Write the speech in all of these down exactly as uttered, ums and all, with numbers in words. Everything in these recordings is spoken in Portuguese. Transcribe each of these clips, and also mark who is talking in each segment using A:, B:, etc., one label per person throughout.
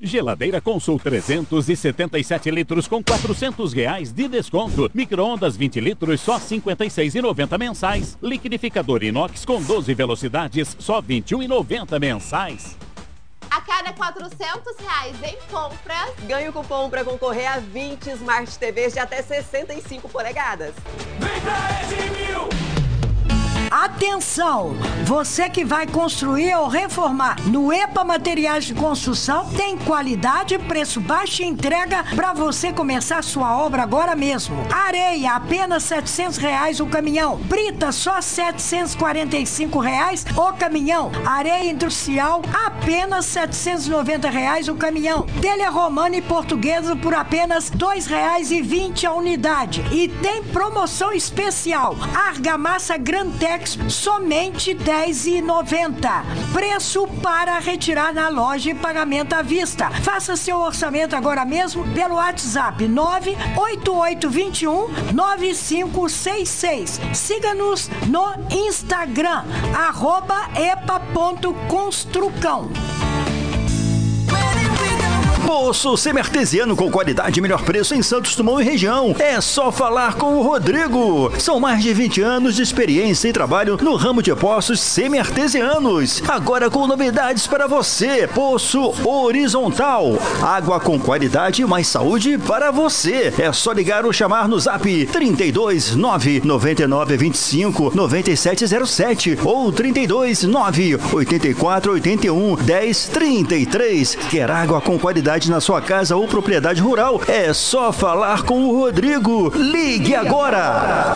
A: Geladeira Consul trezentos e setenta e sete litros com quatrocentos reais de desconto. Micro-ondas vinte litros só cinquenta e seis reais e noventa mensais. Liquidificador inox com doze velocidades só vinte e um reais e noventa mensais.
B: A cada quatrocentos reais em compras,
C: ganhe o cupom para concorrer a vinte Smart T Vs de até sessenta e cinco polegadas.
D: Vem pra Edmil!
E: Atenção! Você que vai construir ou reformar no EPA Materiais de Construção tem qualidade, preço baixo e entrega para você começar sua obra agora mesmo. Areia, apenas setecentos reais o caminhão. Brita, só setecentos e quarenta e cinco reais o caminhão. Areia industrial, apenas setecentos e noventa reais o caminhão. Telha romana e portuguesa por apenas dois reais e vinte a unidade. E tem promoção especial. Argamassa Grantex somente dez reais e noventa. Preço para retirar na loja e pagamento à vista. Faça seu orçamento agora mesmo pelo WhatsApp nove oito oito dois um nove cinco seis seis. Siga-nos no Instagram, arroba epa ponto construcão.
F: Poço Semi-Artesiano com qualidade e melhor preço em Santos Dumont e região. É só falar com o Rodrigo. São mais de vinte anos de experiência e trabalho no ramo de poços semi-artesianos. Agora com novidades para você. Poço horizontal. Água com qualidade e mais saúde para você. É só ligar ou chamar no zap trinta e dois, nove nove nove vinte e cinco, nove sete zero sete ou trinta e dois, nove oitenta e quatro, oitenta e um, dez, trinta e três. Quer água com qualidade na sua casa ou propriedade rural? É só falar com o Rodrigo. Ligue agora!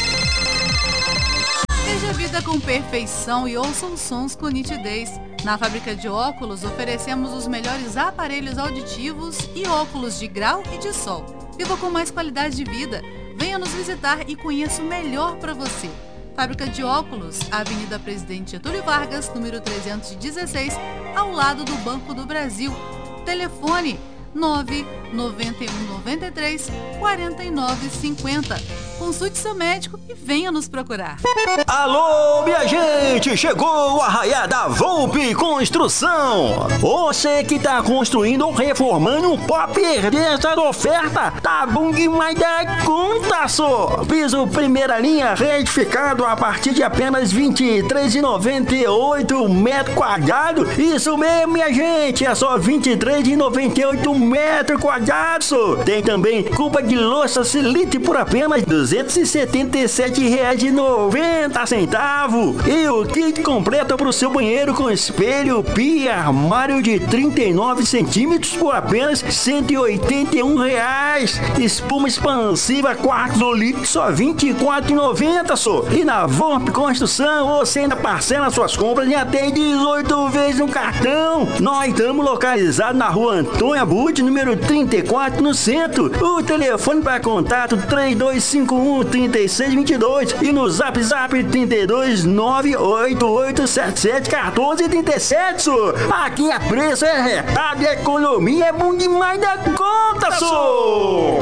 G: Veja a vida com perfeição e ouça os sons com nitidez. Na fábrica de óculos, oferecemos os melhores aparelhos auditivos e óculos de grau e de sol. Viva com mais qualidade de vida. Venha nos visitar e conheça o melhor para você. Fábrica de óculos, Avenida Presidente Getúlio Vargas, número trezentos e dezesseis, ao lado do Banco do Brasil. Telefone nove nove um nove três quatro nove cinco zero. Consulte seu médico e venha nos procurar.
F: Alô, minha gente! Chegou o Arraiá da Volpe Construção! Você que tá construindo ou reformando, não pode perder essa oferta! Tá bom demais da conta, só! Piso primeira linha retificado a partir de apenas vinte e três reais e noventa e oito metros quadrados. Isso mesmo, minha gente! É só vinte e três reais e noventa e oito metros quadrados, só! Tem também cuba de louça Silite por apenas duzentos e setenta e sete reais e noventa centavos. E o kit completo para o seu banheiro com espelho, pia, armário de trinta e nove centímetros por apenas cento e oitenta e um reais. Espuma expansiva quatro litros só vinte e quatro reais e noventa só. E na Volpe Construção você ainda parcela suas compras em até dezoito vezes no cartão. Nós estamos localizados na rua Antônio Abud, número trinta e quatro, no centro. O telefone para contato três dois cinco um, três seis dois dois e no zap zap trinta e dois, nove oito oito sete sete, um quatro três sete, só. Aqui a preço é retado e a economia é bom demais da conta, só.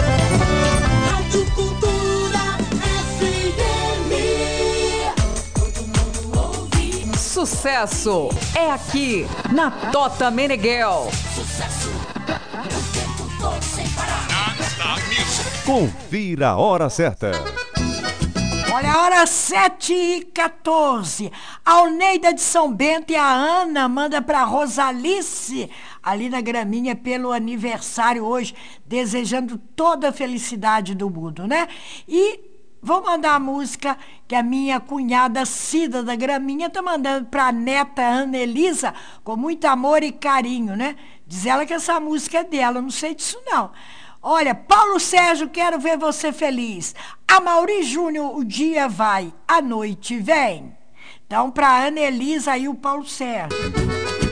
H: Sucesso é aqui na Tota Meneghel.
D: Sucesso, o tempo todo sem parar.
I: Confira a hora certa.
E: Olha, a hora sete e quatorze. A Alneida de São Bento e a Ana manda pra Rosalice, ali na Graminha, pelo aniversário hoje, desejando toda a felicidade do mundo, né? E vou mandar a música que a minha cunhada Cida da Graminha tá mandando pra neta Ana Elisa, com muito amor e carinho, né? Diz ela que essa música é dela, eu não sei disso não. Olha, Paulo Sérgio, quero ver você feliz. A Mauri Júnior, o dia vai, a noite vem. Então, pra Ana Elisa aí o Paulo Sérgio.